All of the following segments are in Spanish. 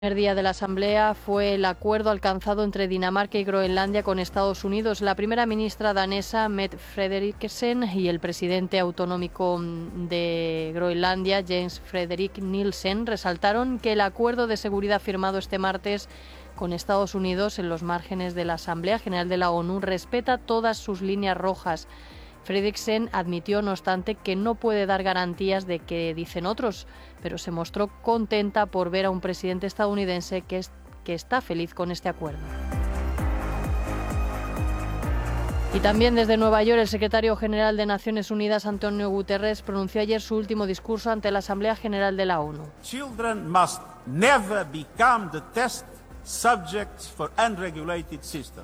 El primer día de la Asamblea fue el acuerdo alcanzado entre Dinamarca y Groenlandia con Estados Unidos. La primera ministra danesa, Mette Frederiksen, y el presidente autonómico de Groenlandia, Jens Frederik Nielsen, resaltaron que el acuerdo de seguridad firmado este martes con Estados Unidos en los márgenes de la Asamblea General de la ONU respeta todas sus líneas rojas. Frederiksen admitió, no obstante, que no puede dar garantías de que dicen otros, pero se mostró contenta por ver a un presidente estadounidense que está feliz con este acuerdo. Y también desde Nueva York, el secretario general de Naciones Unidas, Antonio Guterres, pronunció ayer su último discurso ante la Asamblea General de la ONU. Children must never become the test subjects for unregulated systems.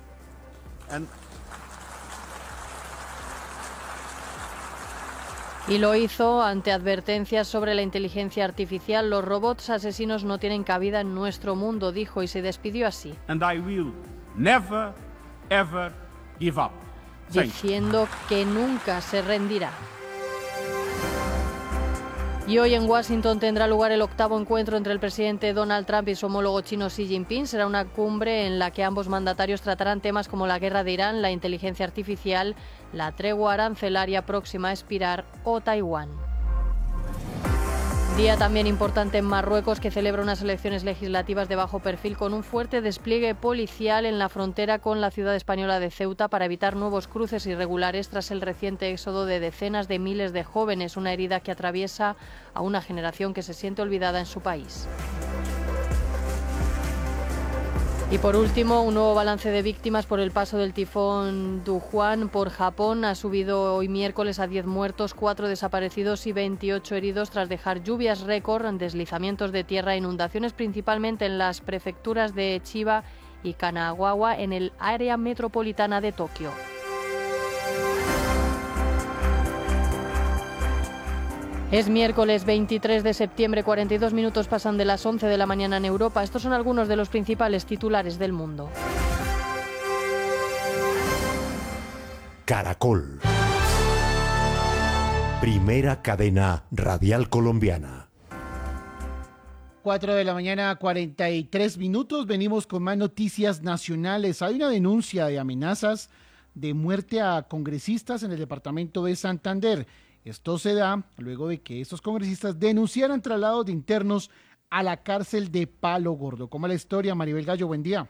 Y lo hizo ante advertencias sobre la inteligencia artificial. Los robots asesinos no tienen cabida en nuestro mundo, dijo, y se despidió así. And I will never, ever give up. Diciendo que nunca se rendirá. Y hoy en Washington tendrá lugar el 8º encuentro entre el presidente Donald Trump y su homólogo chino Xi Jinping. Será una cumbre en la que ambos mandatarios tratarán temas como la guerra de Irán, la inteligencia artificial, la tregua arancelaria próxima a expirar o Taiwán. Día también importante en Marruecos, que celebra unas elecciones legislativas de bajo perfil con un fuerte despliegue policial en la frontera con la ciudad española de Ceuta para evitar nuevos cruces irregulares tras el reciente éxodo de decenas de miles de jóvenes, una herida que atraviesa a una generación que se siente olvidada en su país. Y por último, un nuevo balance de víctimas por el paso del tifón Dujuan por Japón ha subido hoy miércoles a 10 muertos, 4 desaparecidos y 28 heridos tras dejar lluvias récord, deslizamientos de tierra e inundaciones principalmente en las prefecturas de Chiba y Kanagawa en el área metropolitana de Tokio. Es miércoles 23 de septiembre, 42 minutos pasan de las 11 de la mañana en Europa. Estos son algunos de los principales titulares del mundo. Caracol. Primera cadena radial colombiana. 4 de la mañana, 43 minutos. Venimos con más noticias nacionales. Hay una denuncia de amenazas de muerte a congresistas en el departamento de Santander. Esto se da luego de que estos congresistas denunciaran traslados de internos a la cárcel de Palo Gordo. ¿Cómo es la historia? Maribel Gallo, buen día.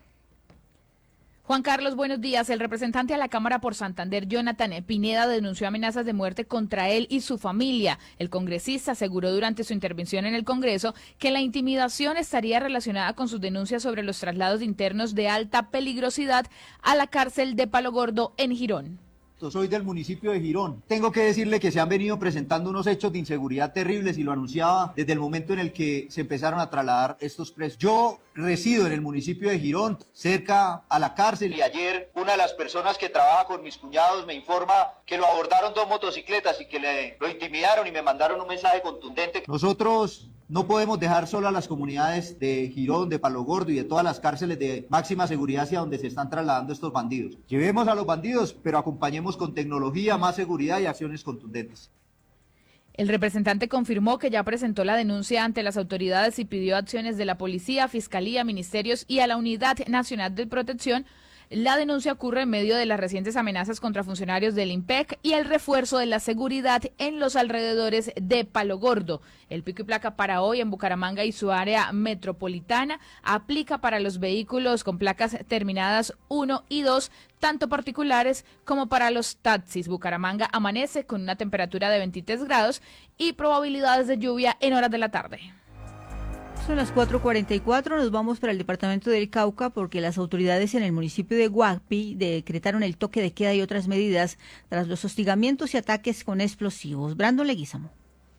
Juan Carlos, buenos días. El representante a la Cámara por Santander, Jonathan Pineda, denunció amenazas de muerte contra él y su familia. El congresista aseguró durante su intervención en el Congreso que la intimidación estaría relacionada con sus denuncias sobre los traslados de internos de alta peligrosidad a la cárcel de Palo Gordo en Girón. Soy del municipio de Girón. Tengo que decirle que se han venido presentando unos hechos de inseguridad terribles y lo anunciaba desde el momento en el que se empezaron a trasladar estos presos. Yo resido en el municipio de Girón, cerca a la cárcel, y ayer una de las personas que trabaja con mis cuñados me informa que lo abordaron 2 motocicletas y que lo intimidaron y me mandaron un mensaje contundente. Nosotros no podemos dejar solo a las comunidades de Girón, de Palo Gordo y de todas las cárceles de máxima seguridad hacia donde se están trasladando estos bandidos. Llevemos a los bandidos, pero acompañemos con tecnología, más seguridad y acciones contundentes. El representante confirmó que ya presentó la denuncia ante las autoridades y pidió acciones de la policía, fiscalía, ministerios y a la Unidad Nacional de Protección. La denuncia ocurre en medio de las recientes amenazas contra funcionarios del IMPEC y el refuerzo de la seguridad en los alrededores de Palo Gordo. El pico y placa para hoy en Bucaramanga y su área metropolitana aplica para los vehículos con placas terminadas 1 y 2, tanto particulares como para los taxis. Bucaramanga amanece con una temperatura de 23 grados y probabilidades de lluvia en horas de la tarde. Son las 4:44, nos vamos para el departamento del Cauca porque las autoridades en el municipio de Guapi decretaron el toque de queda y otras medidas tras los hostigamientos y ataques con explosivos. Brandon Leguizamo.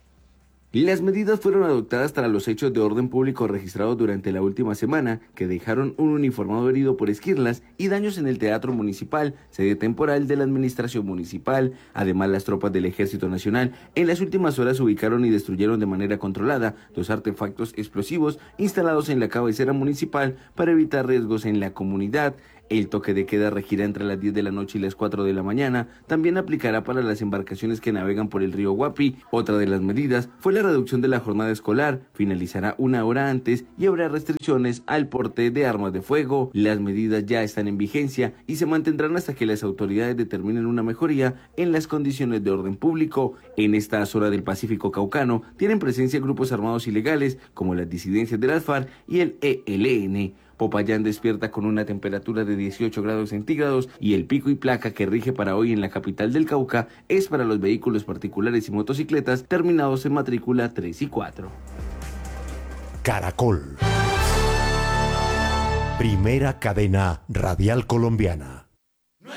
Las medidas fueron adoptadas tras los hechos de orden público registrados durante la última semana, que dejaron un uniformado herido por esquirlas y daños en el Teatro Municipal, sede temporal de la Administración Municipal. Además, las tropas del Ejército Nacional en las últimas horas ubicaron y destruyeron de manera controlada 2 artefactos explosivos instalados en la cabecera municipal para evitar riesgos en la comunidad. El toque de queda regirá entre las 10 de la noche y las 4 de la mañana. También aplicará para las embarcaciones que navegan por el río Guapi. Otra de las medidas fue la reducción de la jornada escolar. Finalizará 1 hora antes y habrá restricciones al porte de armas de fuego. Las medidas ya están en vigencia y se mantendrán hasta que las autoridades determinen una mejoría en las condiciones de orden público. En esta zona del Pacífico caucano tienen presencia grupos armados ilegales como las disidencias de las FARC y el ELN. Popayán despierta con una temperatura de 18 grados centígrados y el pico y placa que rige para hoy en la capital del Cauca es para los vehículos particulares y motocicletas terminados en matrícula 3 y 4. Caracol. Primera cadena radial colombiana.